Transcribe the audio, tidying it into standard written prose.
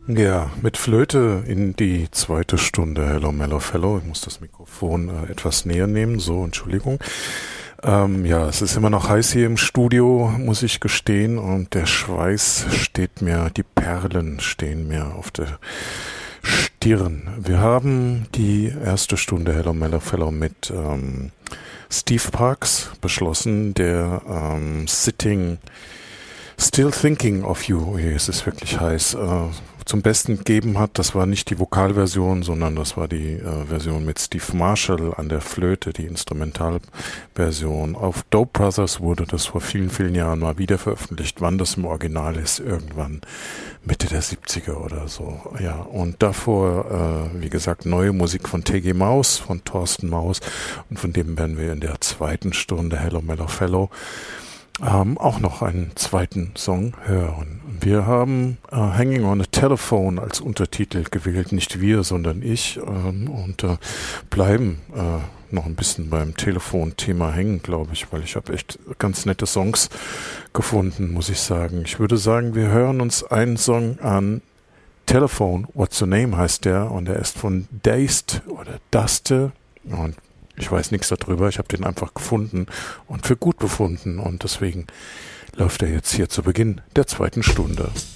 Ja, mit Flöte in die zweite Stunde Hello Mellow Fellow. Ich muss das Mikrofon etwas näher nehmen, so, Entschuldigung. Ja, es ist immer noch heiß hier im Studio, muss ich gestehen, und der Schweiß steht mir, die Perlen stehen mir auf der Stirn. Wir haben die erste Stunde Hello Mellow Fellow mit Steve Parks beschlossen, der Still Thinking of You, hier ist es wirklich heiß, zum Besten gegeben hat. Das war nicht die Vokalversion, sondern das war die Version mit Steve Marshall an der Flöte, die Instrumentalversion. Auf Dope Brothers wurde das vor vielen, vielen Jahren mal wieder veröffentlicht. Wann das im Original ist, irgendwann Mitte der 70er oder so. Ja, und davor, wie gesagt, neue Musik von T.G. Maus, von Thorsten Maus, und von dem werden wir in der zweiten Stunde Hello Mellow Fellow auch noch einen zweiten Song hören. Wir haben Hanging on a Telephone als Untertitel gewählt, nicht wir, sondern ich, und bleiben noch ein bisschen beim Telefonthema hängen, glaube ich, weil ich habe echt ganz nette Songs gefunden, muss ich sagen. Ich würde sagen, wir hören uns einen Song an. Telephone, What's Your Name heißt der, und er ist von Dazed oder Daste, und ich weiß nichts darüber, ich habe den einfach gefunden und für gut befunden, und deswegen läuft er jetzt hier zu Beginn der zweiten Stunde.